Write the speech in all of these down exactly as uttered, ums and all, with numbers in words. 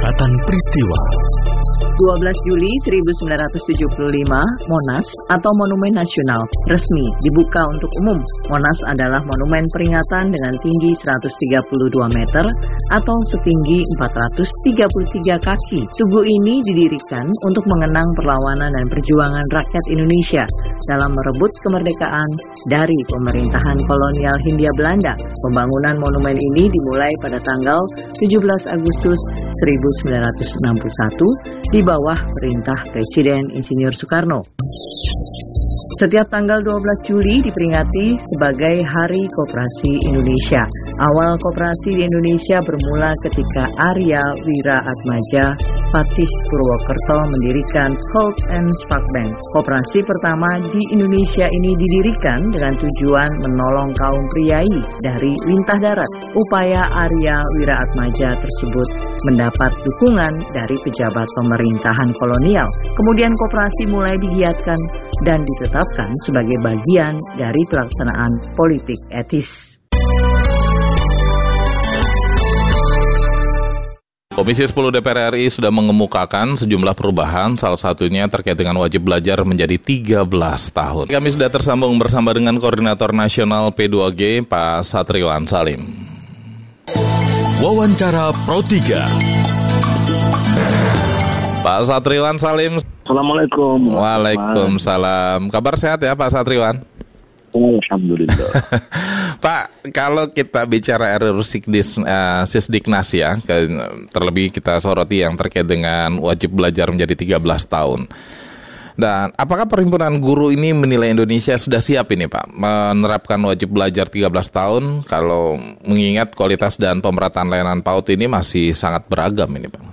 Uratan peristiwa. dua belas Juli seribu sembilan ratus tujuh puluh lima, Monas atau Monumen Nasional resmi dibuka untuk umum. Monas adalah monumen peringatan dengan tinggi seratus tiga puluh dua meter atau setinggi empat ratus tiga puluh tiga kaki. Tugu ini didirikan untuk mengenang perlawanan dan perjuangan rakyat Indonesia dalam merebut kemerdekaan dari pemerintahan kolonial Hindia Belanda. Pembangunan monumen ini dimulai pada tanggal tujuh belas Agustus seribu sembilan ratus enam puluh satu di bawah perintah Presiden Insinyur Soekarno. Setiap tanggal dua belas Juli diperingati sebagai Hari Koperasi Indonesia. Awal koperasi di Indonesia bermula ketika Arya Wiraatmaja Patih Purwokerto mendirikan Holt and Spark Bank. Koperasi pertama di Indonesia ini didirikan dengan tujuan menolong kaum priai dari lintah darat. Upaya Arya Wiraatmaja tersebut mendapat dukungan dari pejabat pemerintahan kolonial. Kemudian koperasi mulai digiatkan dan ditetapkan sebagai bagian dari pelaksanaan politik etis. Komisi sepuluh D P R R I sudah mengemukakan sejumlah perubahan, salah satunya terkait dengan wajib belajar menjadi tiga belas tahun. Kami sudah tersambung bersama dengan Koordinator Nasional P dua G, Pak Satriwan Salim. Wawancara Pro tiga. Pak Satriwan Salim. Assalamualaikum. Waalaikumsalam. Kabar sehat ya Pak Satriwan? Alhamdulillah. Pak, kalau kita bicara R U Sikdis, uh, Sisdiknas ya, ke, terlebih kita soroti yang terkait dengan wajib belajar menjadi tiga belas tahun. Dan apakah Perhimpunan Guru ini menilai Indonesia sudah siap ini Pak, menerapkan wajib belajar tiga belas tahun kalau mengingat kualitas dan pemerataan layanan PAUD ini masih sangat beragam ini Pak?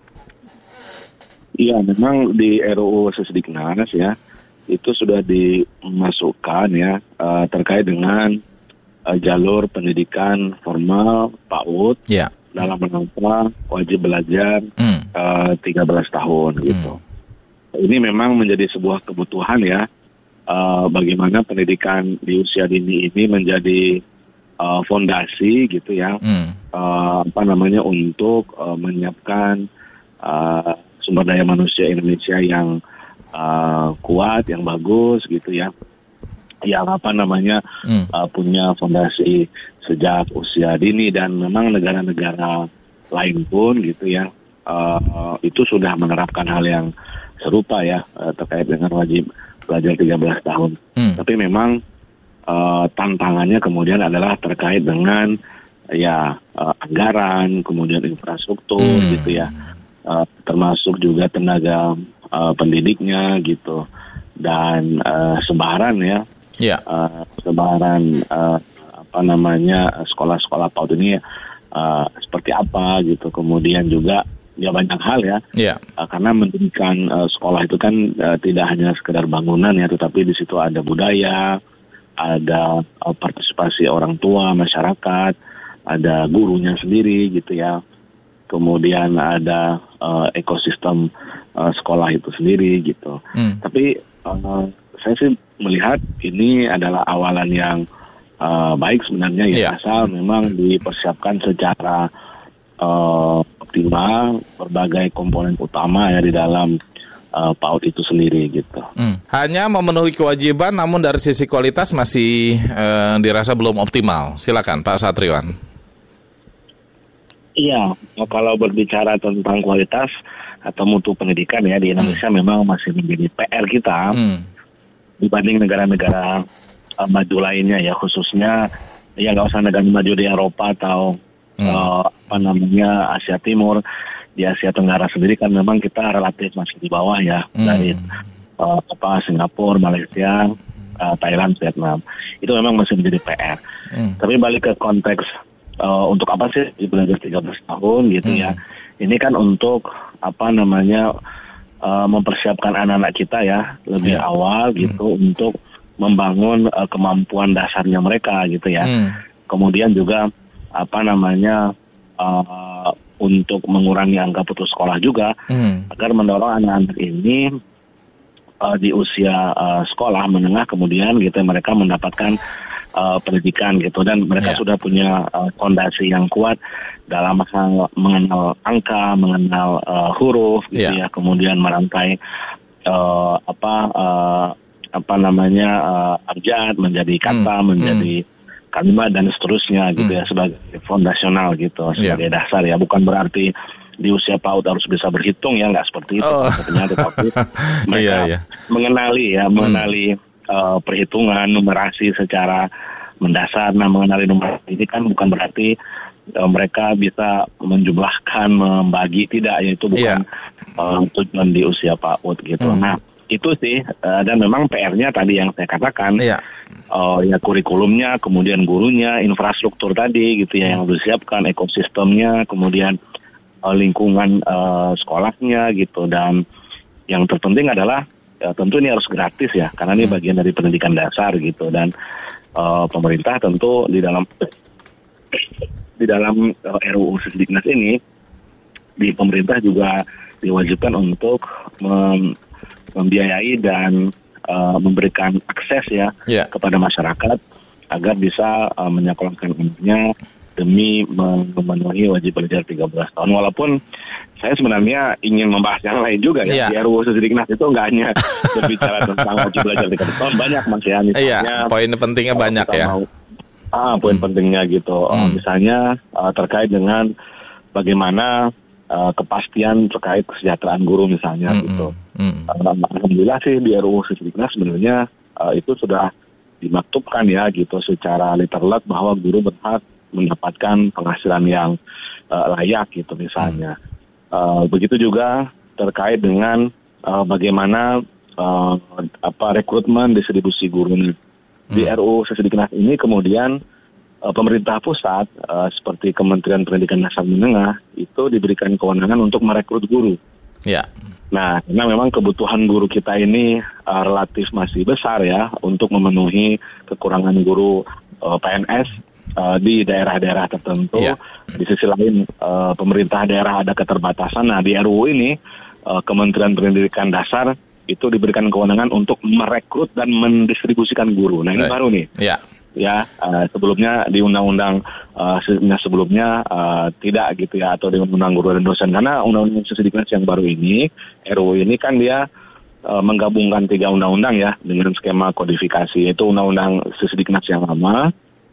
Iya, memang di R U U Sisdiknas ya, itu sudah dimasukkan ya uh, terkait dengan uh, jalur pendidikan formal PAUD yeah. dalam rangka wajib belajar mm. uh, tiga belas tahun gitu. Mm. Ini memang menjadi sebuah kebutuhan ya, uh, bagaimana pendidikan di usia dini ini menjadi uh, fondasi gitu ya, mm. uh, apa namanya untuk uh, menyiapkan uh, sumber daya manusia Indonesia yang Uh, kuat, yang bagus gitu ya, yang apa namanya hmm. uh, punya fondasi sejak usia dini. Dan memang negara-negara lain pun gitu ya, uh, itu sudah menerapkan hal yang serupa ya, uh, terkait dengan wajib belajar tiga belas tahun. Hmm. Tapi memang uh, tantangannya kemudian adalah terkait dengan ya uh, anggaran, kemudian infrastruktur hmm. gitu ya, uh, termasuk juga tenaga Uh, pendidiknya gitu, dan uh, sebaran ya, yeah. uh, sebaran uh, apa namanya sekolah-sekolah PAUD ini uh, seperti apa gitu. Kemudian juga ya banyak hal ya, yeah. uh, karena mendirikan uh, sekolah itu kan uh, tidak hanya sekedar bangunan ya, tetapi di situ ada budaya, ada uh, partisipasi orang tua, masyarakat, ada gurunya sendiri gitu ya. Kemudian ada uh, ekosistem uh, sekolah itu sendiri gitu. Hmm. Tapi uh, saya sih melihat ini adalah awalan yang uh, baik sebenarnya ya, yeah. asal memang dipersiapkan secara uh, optimal berbagai komponen utama ya di dalam uh, PAUD itu sendiri gitu. Hmm. Hanya memenuhi kewajiban, namun dari sisi kualitas masih uh, dirasa belum optimal. Silakan Pak Satriwan. Iya, kalau berbicara tentang kualitas atau mutu pendidikan ya di Indonesia hmm. memang masih menjadi P R kita hmm. dibanding negara-negara uh, maju lainnya ya, khususnya ya nggak usah negara maju di Eropa atau hmm. uh, apa namanya Asia Timur. Di Asia Tenggara sendiri kan memang kita relatif masih di bawah ya hmm. dari uh, apa Singapura, Malaysia, uh, Thailand, Vietnam. Itu memang masih menjadi P R. Hmm. Tapi balik ke konteks Uh, untuk apa sih belajar tiga belas tahun gitu hmm. ya. Ini kan untuk apa namanya uh, mempersiapkan anak-anak kita ya lebih yeah. awal gitu hmm. untuk membangun uh, kemampuan dasarnya mereka gitu ya. Hmm. Kemudian juga apa namanya uh, untuk mengurangi angka putus sekolah juga hmm. agar mendorong anak-anak ini uh, di usia uh, sekolah menengah kemudian gitu mereka mendapatkan uh, pendidikan gitu, dan mereka yeah. sudah punya uh, fondasi yang kuat dalam hal mengenal angka, mengenal uh, huruf gitu yeah. ya, kemudian merantai uh, apa uh, apa namanya uh, abjad menjadi kata, hmm. menjadi hmm. kalimat dan seterusnya gitu hmm. ya, sebagai fondasional gitu, sebagai yeah. dasar ya. Bukan berarti di usia PAUD harus bisa berhitung ya, nggak seperti itu. Oh. Tetapi mereka yeah, yeah. mengenali ya, hmm. mengenali uh, perhitungan, numerasi secara mendasar. Nah, mengenali numerasi ini kan bukan berarti uh, mereka bisa menjumlahkan, membagi, tidak, yaitu bukan yeah. uh, tujuan di usia PAUD gitu. Hmm. Nah, itu sih, uh, dan memang P R-nya tadi yang saya katakan. Yeah. Uh, ya kurikulumnya, kemudian gurunya, infrastruktur tadi gitu ya, yang disiapkan, ekosistemnya, kemudian uh, lingkungan uh, sekolahnya gitu, dan yang terpenting adalah ya, tentu ini harus gratis ya, karena ini bagian dari pendidikan dasar gitu, dan uh, pemerintah tentu di dalam di dalam uh, R U U Sisdiknas ini, di pemerintah juga diwajibkan untuk mem- membiayai dan Uh, memberikan akses ya yeah. kepada masyarakat agar bisa uh, menyekolahkan anaknya demi memenuhi wajib belajar tiga belas tahun. Walaupun saya sebenarnya ingin membahas yang lain juga ya. Yeah. Di R U U Sisdiknas itu nggak hanya berbicara tentang wajib belajar tiga belas tahun, banyak mas ya. Misalnya yeah, poin pentingnya banyak ya. Mau, ah, poin hmm. pentingnya gitu. Hmm. Uh, misalnya uh, terkait dengan bagaimana Uh, kepastian terkait kesejahteraan guru misalnya mm-hmm. gitu. Mm-hmm. Uh, Alhamdulillah sih di R U U Sisdiknas sebenarnya uh, itu sudah dimaktubkan ya gitu secara literal bahwa guru berhak mendapatkan penghasilan yang uh, layak gitu misalnya. Mm-hmm. Uh, begitu juga terkait dengan uh, bagaimana uh, apa rekrutmen distribusi guru mm-hmm. di R U U Sisdiknas ini. Kemudian pemerintah pusat uh, seperti Kementerian Pendidikan Dasar Menengah itu diberikan kewenangan untuk merekrut guru. Ya. Nah, karena memang kebutuhan guru kita ini uh, relatif masih besar ya untuk memenuhi kekurangan guru uh, P N S uh, di daerah-daerah tertentu. Ya. Di sisi lain uh, pemerintah daerah ada keterbatasan. Nah, di R U U ini uh, Kementerian Pendidikan Dasar itu diberikan kewenangan untuk merekrut dan mendistribusikan guru. Nah, ini Baik. baru nih. Ya. Ya, uh, sebelumnya di undang-undang uh, sebelumnya uh, tidak gitu ya, atau di undang-undang guru dan dosen, karena undang-undang Sisdiknas yang baru ini, R U U ini kan dia uh, menggabungkan tiga undang-undang ya dengan skema kodifikasi, yaitu undang-undang Sisdiknas yang lama,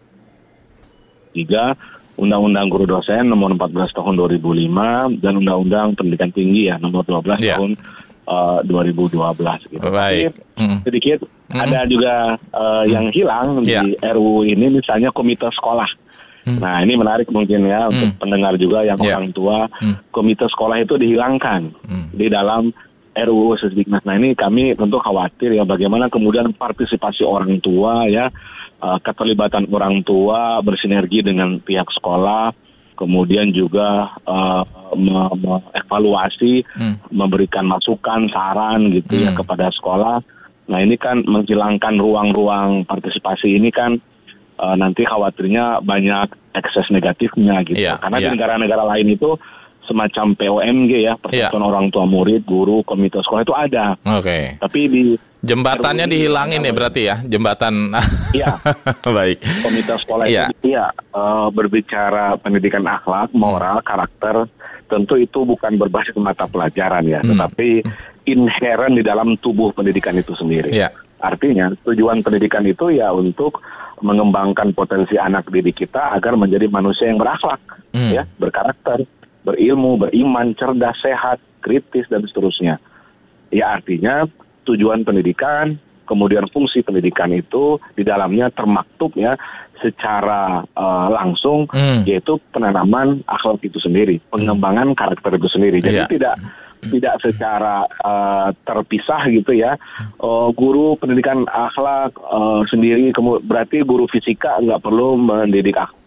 tiga undang-undang guru dosen nomor empat belas tahun dua ribu lima, dan undang-undang pendidikan tinggi ya nomor dua belas yeah. tahun uh, dua ribu dua belas gitu. Baik. Tapi, mm. sedikit mm. ada juga uh, mm. yang hilang yeah. di R U U ini, misalnya komite sekolah. Mm. Nah, ini menarik mungkin ya mm. untuk pendengar juga yang yeah. orang tua. Mm. Komite sekolah itu dihilangkan mm. di dalam R U U Sisdiknas. Nah, ini kami tentu khawatir ya bagaimana kemudian partisipasi orang tua ya, uh, keterlibatan orang tua bersinergi dengan pihak sekolah, kemudian juga uh, me- me-evaluasi, hmm. memberikan masukan, saran gitu hmm. ya kepada sekolah. Nah, ini kan menghilangkan ruang-ruang partisipasi ini kan uh, nanti khawatirnya banyak ekses negatifnya gitu. Yeah, Karena yeah. di negara-negara lain itu semacam P O M G ya, persatuan yeah. orang tua murid, guru, komite sekolah itu ada. Oke. Okay. Tapi di jembatannya dihilangin ya berarti ya, jembatan. Iya. Baik. Komite sekolah yeah. itu ya uh, berbicara pendidikan akhlak, moral, hmm. karakter. Tentu itu bukan berbasis mata pelajaran ya, hmm. tetapi inherent di dalam tubuh pendidikan itu sendiri. Yeah. Artinya tujuan pendidikan itu ya untuk mengembangkan potensi anak didik kita agar menjadi manusia yang berakhlak, hmm. ya, berkarakter, berilmu, beriman, cerdas, sehat, kritis, dan seterusnya. Ya, artinya tujuan pendidikan, kemudian fungsi pendidikan itu di dalamnya termaktub ya secara uh, langsung, hmm. yaitu penanaman akhlak itu sendiri, pengembangan karakter itu sendiri. Jadi yeah. tidak tidak secara uh, terpisah gitu ya. Uh, guru pendidikan akhlak uh, sendiri, kemu- berarti guru fisika nggak perlu mendidik akhlak.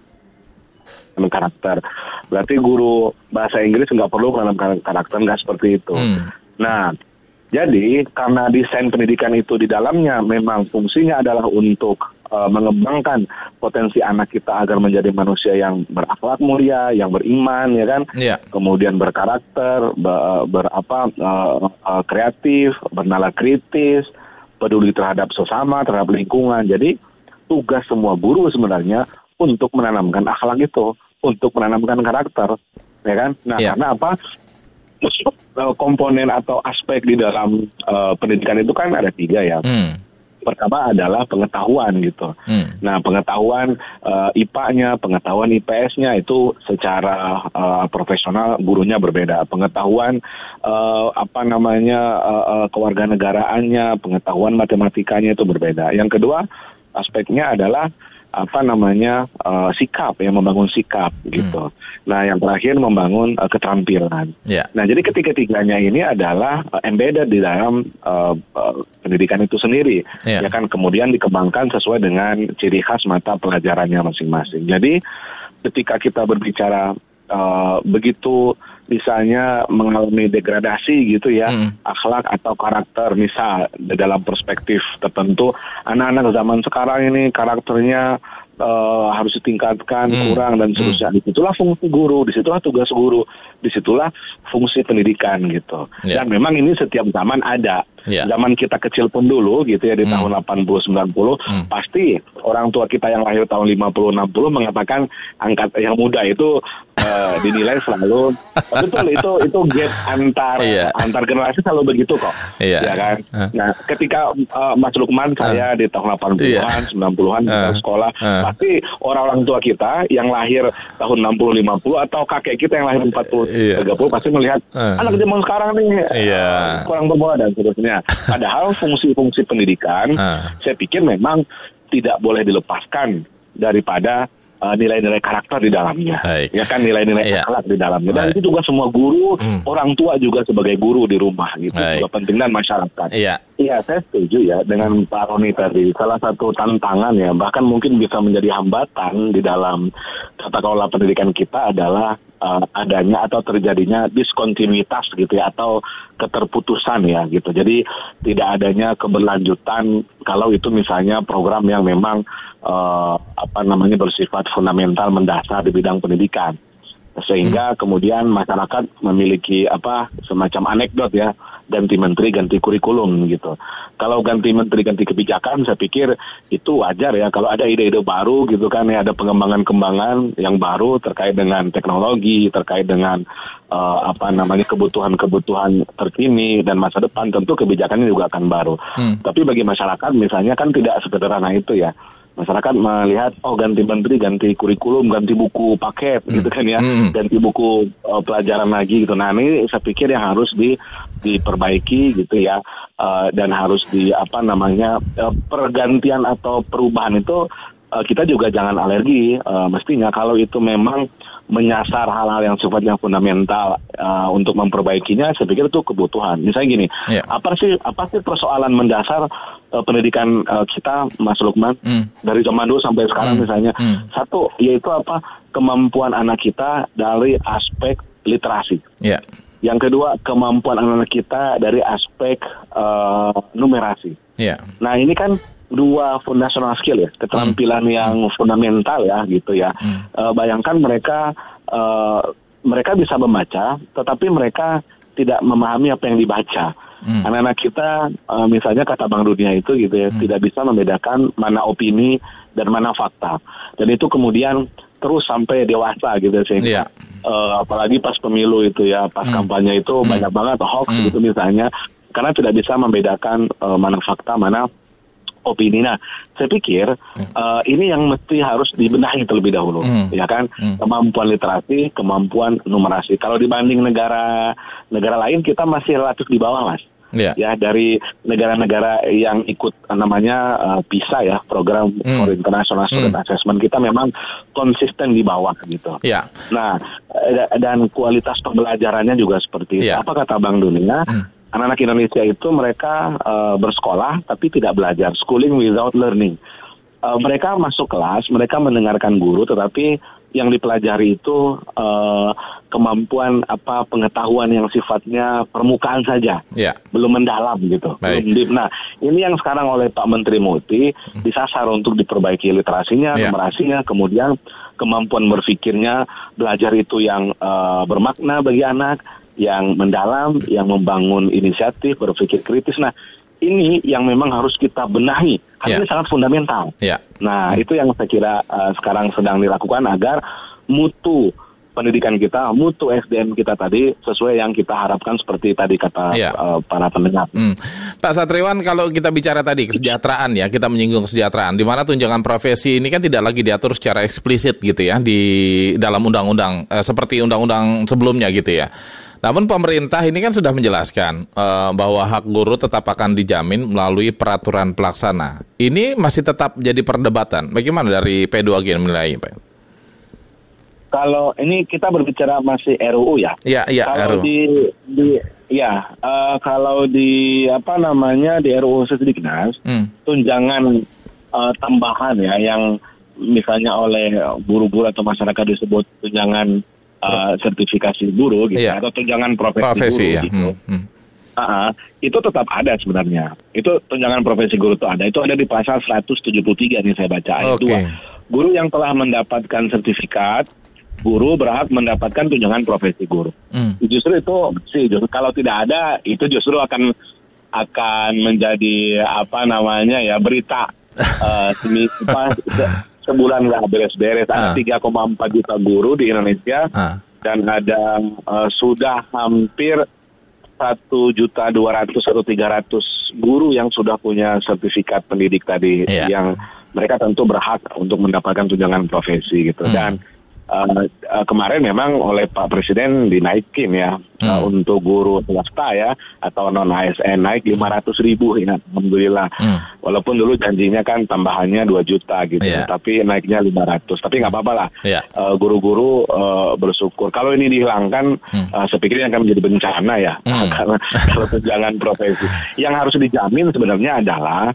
Karakter. Berarti guru bahasa Inggris nggak perlu menanam karakter, nggak seperti itu. Hmm. Nah, jadi karena desain pendidikan itu di dalamnya memang fungsinya adalah untuk uh, mengembangkan potensi anak kita agar menjadi manusia yang berakhlak mulia, yang beriman, ya kan? Yeah. Kemudian berkarakter, ber, berapa uh, uh, kreatif, bernalar kritis, peduli terhadap sesama, terhadap lingkungan. Jadi tugas semua guru sebenarnya untuk menanamkan akhlak itu, untuk menanamkan karakter, ya kan? Nah, yeah. karena apa? Komponen atau aspek di dalam uh, pendidikan itu kan ada tiga ya. Hmm. Pertama adalah pengetahuan gitu. Hmm. Nah, pengetahuan uh, I P A-nya, pengetahuan I P S-nya itu secara uh, profesional gurunya berbeda. Pengetahuan uh, apa namanya uh, uh, kewarganegaraannya, pengetahuan matematikanya itu berbeda. Yang kedua, aspeknya adalah apa namanya uh, sikap, ya, membangun sikap gitu. Hmm. Nah, yang terakhir membangun uh, keterampilan. Yeah. Nah, jadi ketiga-tiganya ini adalah uh, embedded di dalam uh, uh, pendidikan itu sendiri. Yeah. Ya kan, kemudian dikembangkan sesuai dengan ciri khas mata pelajarannya masing-masing. Jadi ketika kita berbicara uh, begitu misalnya mengalami degradasi gitu ya, hmm. akhlak atau karakter, misal dalam perspektif tertentu, anak-anak zaman sekarang ini karakternya uh, harus ditingkatkan, hmm. kurang dan seterusnya. Hmm. Disitulah fungsi guru, disitulah tugas guru, disitulah fungsi pendidikan gitu. Yeah. Dan memang ini setiap zaman ada. Yeah. Zaman kita kecil pun dulu gitu ya, di hmm. tahun delapan puluh sembilan puluh, hmm. pasti orang tua kita yang lahir tahun lima puluh enam puluh mengatakan angkat yang muda itu uh, dinilai selalu betul, itu itu gap antar yeah. antar generasi selalu begitu kok. Yeah. Ya kan. Uh. Nah, ketika uh, Mas Lukman saya uh. di tahun delapan puluhan, yeah. sembilan puluhan uh. di sekolah, uh. pasti orang-orang tua kita yang lahir tahun enam puluh lima puluh atau kakek kita yang lahir empat puluh tiga puluh pasti melihat uh. anak zaman sekarang nih yeah. uh, kurang berbawa dan seterusnya. Padahal fungsi-fungsi pendidikan, uh. saya pikir memang tidak boleh dilepaskan daripada uh, nilai-nilai karakter di dalamnya. Baik. Ya kan, nilai-nilai yeah. akhlak di dalamnya. Dan Baik. itu juga semua guru, hmm. orang tua juga sebagai guru di rumah gitu. Baik. Juga penting, dan masyarakat. Iya. Iya, saya setuju ya dengan Pak Roni tadi. Salah satu tantangan ya, bahkan mungkin bisa menjadi hambatan di dalam tata kelola pendidikan kita adalah uh, adanya atau terjadinya diskontinuitas gitu ya, atau keterputusan ya gitu. Jadi tidak adanya keberlanjutan kalau itu misalnya program yang memang uh, apa namanya bersifat fundamental mendasar di bidang pendidikan. Sehingga hmm. kemudian masyarakat memiliki apa semacam anekdot ya, ganti menteri ganti kurikulum gitu. Kalau ganti menteri ganti kebijakan, saya pikir itu wajar ya. Kalau ada ide-ide baru gitu kan ya, ada pengembangan-kembangan yang baru terkait dengan teknologi, terkait dengan uh, apa namanya kebutuhan-kebutuhan terkini dan masa depan, tentu kebijakannya juga akan baru. Hmm. Tapi bagi masyarakat misalnya kan tidak sederhana itu ya. Masyarakat melihat, oh ganti menteri, ganti kurikulum, ganti buku paket hmm. gitu kan ya, hmm. ganti buku uh, pelajaran lagi gitu. Nah, ini saya pikir yang harus di, diperbaiki gitu ya, uh, dan harus di apa namanya uh, pergantian atau perubahan itu uh, kita juga jangan alergi. Uh, mestinya kalau itu memang menyasar hal-hal yang sifatnya fundamental uh, untuk memperbaikinya, saya pikir itu kebutuhan. Misalnya gini, yeah. apa sih apa sih persoalan mendasar uh, pendidikan uh, kita, Mas Lukman, mm. dari zaman dulu sampai sekarang mm. misalnya, mm. satu yaitu apa, kemampuan anak kita dari aspek literasi. Yeah. Yang kedua, kemampuan anak-anak kita dari aspek uh, numerasi. Yeah. Nah, ini kan dua foundational skill ya, keterampilan hmm. yang fundamental ya gitu ya. Hmm. Uh, bayangkan mereka uh, mereka bisa membaca, tetapi mereka tidak memahami apa yang dibaca. Hmm. Anak-anak kita uh, misalnya kata Bank Dunia itu gitu ya, hmm. tidak bisa membedakan mana opini dan mana fakta. Dan itu kemudian terus sampai dewasa gitu sehingga yeah. uh, apalagi pas pemilu itu ya, pas hmm. kampanye itu hmm. banyak banget hoax hmm. gitu misalnya, karena tidak bisa membedakan uh, mana fakta, mana opini. Nah, saya pikir hmm. uh, ini yang mesti harus dibenahi terlebih dahulu, hmm. ya kan, hmm. kemampuan literasi, kemampuan numerasi. Kalau dibanding negara negara lain, kita masih relatif di bawah, Mas. Yeah. Ya, dari negara-negara yang ikut namanya uh, PISA ya, program hmm. for International Student hmm. Assessment, kita memang konsisten di bawah gitu. Yeah. Nah, dan kualitas pembelajarannya juga seperti yeah. itu. Apa kata Bank Dunia? Hmm. Anak-anak Indonesia itu mereka uh, bersekolah tapi tidak belajar, schooling without learning. Uh, mereka masuk kelas, mereka mendengarkan guru, tetapi yang dipelajari itu uh, kemampuan apa pengetahuan yang sifatnya permukaan saja, yeah. belum mendalam gitu, belum deep. Nah, ini yang sekarang oleh Pak Menteri Muti hmm. disasar untuk diperbaiki literasinya, yeah. numerasinya, kemudian kemampuan berpikirnya, belajar itu yang uh, bermakna bagi anak, yang mendalam, yang membangun inisiatif, berpikir kritis. Nah, ini yang memang harus kita benahi. Karena yeah. ini sangat fundamental. Yeah. Nah, hmm. itu yang saya kira uh, sekarang sedang dilakukan agar mutu pendidikan kita, mutu S D M kita tadi sesuai yang kita harapkan seperti tadi kata yeah. uh, para pendengar. Hmm. Pak Satriwan, kalau kita bicara tadi kesejahteraan ya, kita menyinggung kesejahteraan, di mana tunjangan profesi ini kan tidak lagi diatur secara eksplisit gitu ya di dalam undang-undang eh, seperti undang-undang sebelumnya gitu ya. Namun pemerintah ini kan sudah menjelaskan uh, bahwa hak guru tetap akan dijamin melalui peraturan pelaksana. Ini masih tetap jadi perdebatan. Bagaimana dari P dua G menilai, Pak? Kalau ini kita berbicara masih R U U ya. Iya, iya. Kalau R U U. di, di ya uh, kalau di apa namanya di R U U Sesdiknas, hmm. tunjangan uh, tambahan ya yang misalnya oleh guru-guru atau masyarakat disebut tunjangan Uh, sertifikasi guru gitu, iya. atau tunjangan profesi, profesi guru ya. gitu. Hmm, hmm. Uh-huh. Itu tetap ada sebenarnya. Itu tunjangan profesi guru itu ada. Itu ada di pasal seratus tujuh puluh tiga nih saya baca ayat okay. dua. Guru yang telah mendapatkan sertifikat guru berhak mendapatkan tunjangan profesi guru. Hmm. Justru itu sih justru kalau tidak ada itu justru akan akan menjadi apa namanya ya berita uh, semi apa sebulan nggak beres-beres. Ada tiga koma empat juta guru di Indonesia uh. dan ada uh, sudah hampir satu juta dua ratus atau tiga ratus guru yang sudah punya sertifikat pendidik tadi yeah. yang mereka tentu berhak untuk mendapatkan tunjangan profesi gitu. Hmm. Dan uh, uh, kemarin memang oleh Pak Presiden dinaikin ya hmm. uh, untuk guru swasta ya atau non A S N naik lima ratus ribu ya, alhamdulillah. Hmm. Walaupun dulu janjinya kan tambahannya dua juta gitu, yeah. tapi naiknya lima ratus. Tapi nggak apa-apa lah. Yeah. Uh, guru-guru uh, bersyukur. Kalau ini dihilangkan, hmm. uh, saya pikir ini akan menjadi bencana ya. Hmm. Karena kalau tunjangan profesi. Yang harus dijamin sebenarnya adalah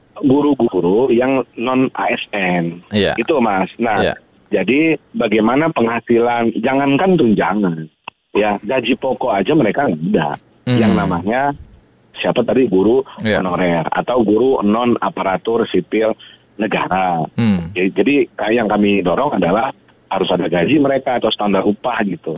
guru-guru yang non A S N. Yeah. Itu Mas. Nah, yeah. jadi bagaimana penghasilan, jangankan tunjangan. Ya, gaji pokok aja mereka nggak ada. Hmm. Yang namanya siapa tadi guru yeah. honorer atau guru non aparatur sipil negara. Hmm. Jadi, jadi yang kami dorong adalah harus ada gaji mereka atau standar upah gitu.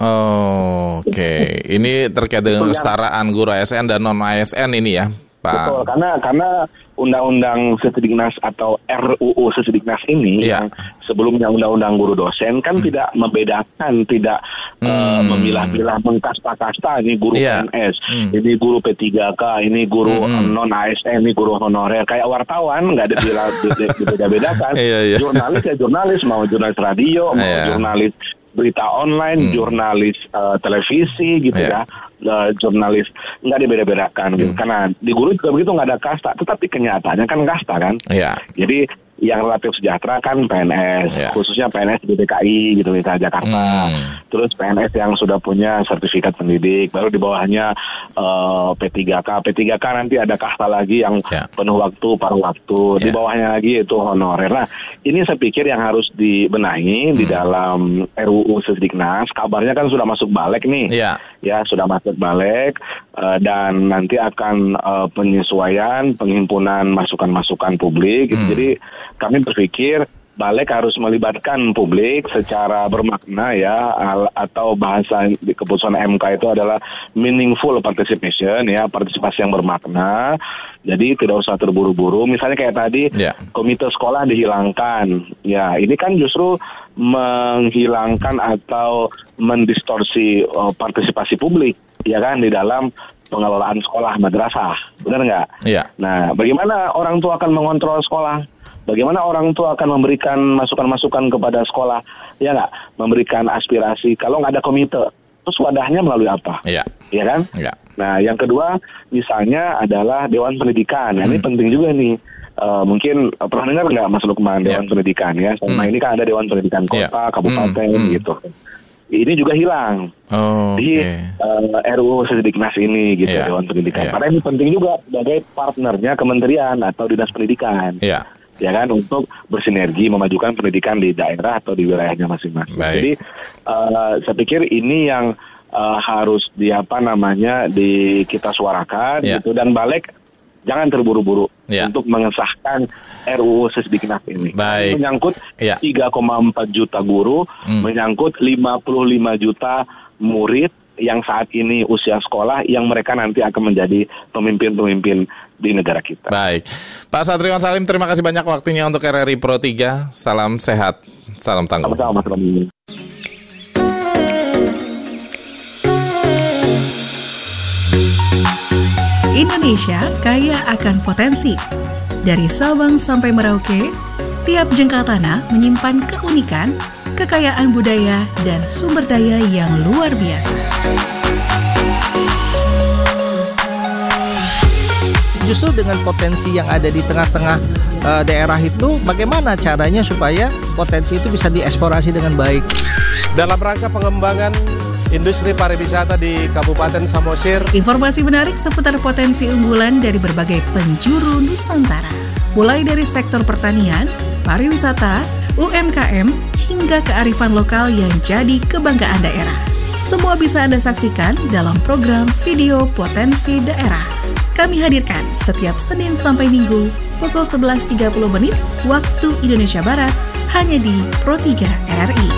Oh, oke. Okay. Ini terkait dengan kesetaraan guru A S N dan non A S N ini ya, Pak. Betul, karena karena Undang-Undang Sesdiknas atau R U U Sesdiknas ini yeah. yang sebelumnya Undang-Undang Guru Dosen kan hmm. tidak membedakan, tidak hmm. uh, memilah-milah mengkasta-kasta ini guru yeah. P N S, hmm. ini guru P tiga K, ini guru hmm. non A S N, ini guru honorer. Kayak wartawan nggak ada beda-bedakan. yeah, yeah. Jurnalis ya jurnalis, mau jurnalis radio, mau yeah. jurnalis berita online, hmm. jurnalis uh, televisi gitu yeah. ya, uh, jurnalis nggak dibeda-bedakan gitu. Hmm. Karena di guru juga begitu nggak ada kasta, tetapi kenyataannya kan kasta kan. Yeah. Jadi yang relatif sejahtera kan P N S, yeah. khususnya P N S di D K I gitu di Jakarta. Hmm. Terus P N S yang sudah punya sertifikat pendidik, baru di bawahnya uh, P tiga K. P tiga K nanti ada kasta lagi yang yeah. penuh waktu, paruh waktu. Yeah. Di bawahnya lagi itu honorer. Nah, ini saya pikir yang harus dibenahi hmm. di dalam R U U Sesdiknas. Kabarnya kan sudah masuk balik nih. Yeah. Ya, sudah masuk balik uh, dan nanti akan uh, penyesuaian, penghimpunan masukan-masukan publik. Hmm. Jadi kami berpikir Balik harus melibatkan publik secara bermakna ya, atau bahasa di keputusan M K itu adalah meaningful participation ya, partisipasi yang bermakna. Jadi tidak usah terburu-buru. Misalnya kayak tadi yeah. komite sekolah dihilangkan. Ya, ini kan justru menghilangkan atau mendistorsi uh, partisipasi publik ya kan di dalam pengelolaan sekolah madrasah. Benar nggak? Iya. Yeah. Nah, bagaimana orang tua akan mengontrol sekolah? Bagaimana orang tua akan memberikan masukan-masukan kepada sekolah? Ya nggak? Memberikan aspirasi. Kalau nggak ada komite, terus wadahnya melalui apa? Iya. Iya kan? Iya. Nah, yang kedua misalnya adalah Dewan Pendidikan. Nah, hmm. ini penting juga nih. Uh, mungkin uh, pernah dengar nggak Mas Lukman Dewan yeah. Pendidikan ya? Selama hmm. ini kan ada Dewan Pendidikan Kota, yeah. Kabupaten hmm. gitu. Ini juga hilang oh, di okay. uh, R U U Sesdiknas ini gitu yeah. Dewan Pendidikan. Yeah. Karena ini penting juga sebagai partnernya kementerian atau dinas pendidikan. Yeah. Ya kan, untuk bersinergi memajukan pendidikan di daerah atau di wilayahnya masing-masing. Baik. Jadi uh, saya pikir ini yang uh, harus di apa namanya di kita suarakan yeah. gitu, dan balik jangan terburu-buru yeah. untuk mengesahkan R U U Sesdiknas ini. Baik. Menyangkut yeah. tiga koma empat juta guru, hmm. menyangkut lima puluh lima juta murid yang saat ini usia sekolah yang mereka nanti akan menjadi pemimpin-pemimpin di negara kita. Baik, Pak Satriwan Salim, terima kasih banyak waktunya untuk R R I Pro tiga. Salam sehat, salam tangguh. Sama-sama, Mas Romi. Indonesia kaya akan potensi. Dari Sabang sampai Merauke, tiap jengkal tanah menyimpan keunikan, kekayaan budaya, dan sumber daya yang luar biasa. Justru dengan potensi yang ada di tengah-tengah uh, daerah itu, bagaimana caranya supaya potensi itu bisa dieksplorasi dengan baik? Dalam rangka pengembangan industri pariwisata di Kabupaten Samosir. Informasi menarik seputar potensi unggulan dari berbagai penjuru Nusantara. Mulai dari sektor pertanian, pariwisata, U M K M, hingga kearifan lokal yang jadi kebanggaan daerah. Semua bisa Anda saksikan dalam program Video Potensi Daerah. Kami hadirkan setiap Senin sampai Minggu pukul sebelas tiga puluh menit waktu Indonesia Barat hanya di Pro tiga R R I.